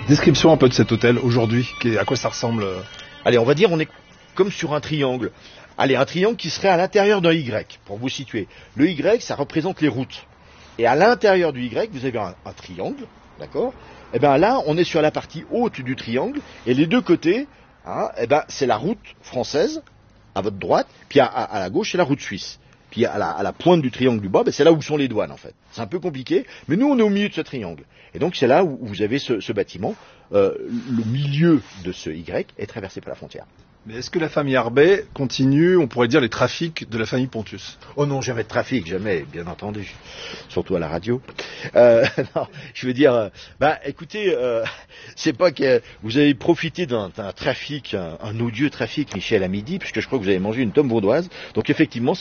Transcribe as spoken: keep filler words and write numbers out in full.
Description un peu de cet hôtel aujourd'hui, à quoi ça ressemble? Allez, on va dire on est comme sur un triangle. Allez, un triangle qui serait à l'intérieur d'un Y, pour vous situer. Le Y, ça représente les routes. Et à l'intérieur du Y, vous avez un, un triangle, d'accord? Et bien là, on est sur la partie haute du triangle, et les deux côtés, hein, et ben c'est la route française, à votre droite, puis à, à, à la gauche, c'est la route suisse. Puis à la, à la pointe du triangle du bas, ben c'est là où sont les douanes en fait. C'est un peu compliqué, mais nous on est au milieu de ce triangle. Et donc c'est là où, où vous avez ce, ce bâtiment. Euh, le milieu de ce Y est traversé par la frontière. Mais est-ce que la famille Arbet continue, on pourrait dire, les trafics de la famille Pontus? Oh non, jamais de trafic, jamais, bien entendu. Surtout à la radio. Euh, non, je veux dire, euh, bah écoutez, euh, c'est pas que vous avez profité d'un, d'un trafic, un, un odieux trafic, Michel, à midi, puisque je crois que vous avez mangé une tome vaudoise. Donc effectivement,